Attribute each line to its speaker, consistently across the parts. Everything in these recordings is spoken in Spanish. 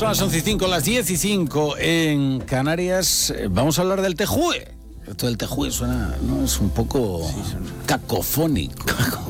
Speaker 1: Son las 11:05, las 10:05 en Canarias. Vamos a hablar del Tejue. Esto del Tejue suena, ¿no? Es un poco cacofónico.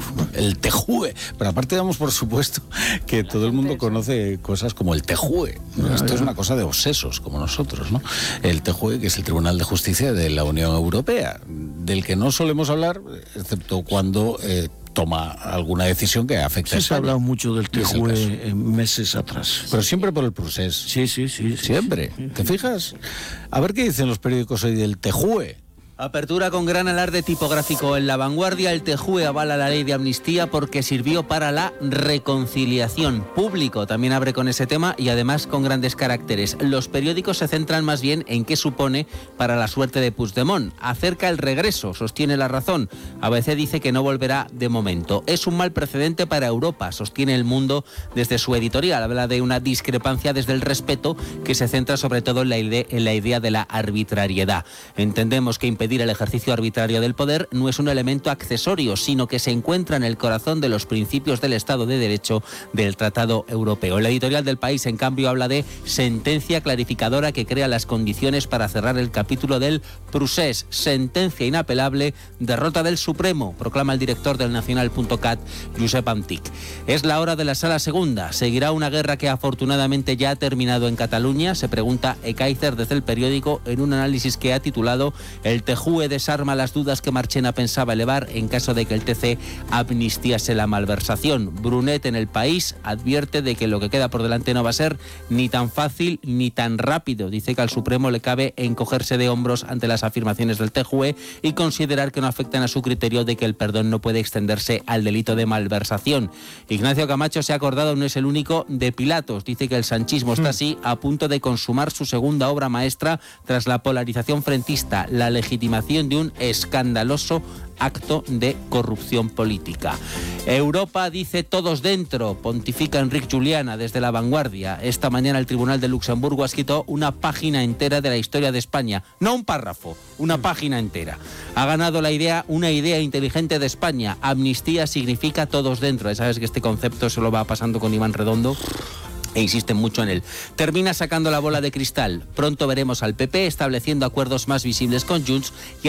Speaker 1: El Tejue. Pero aparte damos por supuesto que todo el mundo conoce cosas como el Tejue. Esto es una cosa de obsesos como nosotros, ¿no? El Tejue, que es el Tribunal de Justicia de la Unión Europea, del que no solemos hablar, excepto cuando toma alguna decisión que afecta a España.
Speaker 2: Se ha hablado mucho del Tejue meses atrás.
Speaker 1: Pero siempre por el procés.
Speaker 2: Sí.
Speaker 1: Siempre. ¿Te fijas? A ver qué dicen los periódicos hoy del Tejue.
Speaker 3: Apertura con gran alarde tipográfico en La Vanguardia. El Tejue avala la ley de amnistía porque sirvió para la reconciliación. Público también abre con ese tema y además con grandes caracteres. Los periódicos se centran más bien en qué supone para la suerte de Puigdemont. Acerca el regreso, sostiene La Razón. ABC dice que no volverá de momento. Es un mal precedente para Europa, sostiene El Mundo desde su editorial. Habla de una discrepancia desde el respeto que se centra sobre todo en la idea de la arbitrariedad. Entendemos que impedir el ejercicio arbitrario del poder no es un elemento accesorio, sino que se encuentra en el corazón de los principios del Estado de Derecho del Tratado Europeo. La editorial del País, en cambio, habla de sentencia clarificadora que crea las condiciones para cerrar el capítulo del procés. Sentencia inapelable, derrota del Supremo, proclama el director del Nacional.cat, Josep Antic. Es la hora de la Sala Segunda. ¿Seguirá una guerra que afortunadamente ya ha terminado en Cataluña? Se pregunta Ekaizer desde El Periódico en un análisis que ha titulado El Tejue desarma las dudas que Marchena pensaba elevar en caso de que el TC amnistiase la malversación. Brunet en El País advierte de que lo que queda por delante no va a ser ni tan fácil ni tan rápido. Dice que al Supremo le cabe encogerse de hombros ante las afirmaciones del Tejue y considerar que no afectan a su criterio de que el perdón no puede extenderse al delito de malversación. Ignacio Camacho se ha acordado, no es el único, de Pilatos. Dice que el sanchismo está así a punto de consumar su segunda obra maestra tras la polarización frentista, la legitimación de un escandaloso acto de corrupción política. Europa dice todos dentro, pontifica Enric Juliana desde La Vanguardia. Esta mañana el Tribunal de Luxemburgo ha escrito una página entera de la historia de España, no un párrafo, una página entera. Ha ganado una idea inteligente de España. Amnistía significa todos dentro. Ya sabes que este concepto se lo va pasando con Iván Redondo e insisten mucho en él. Termina sacando la bola de cristal. Pronto veremos al PP estableciendo acuerdos más visibles con Junts y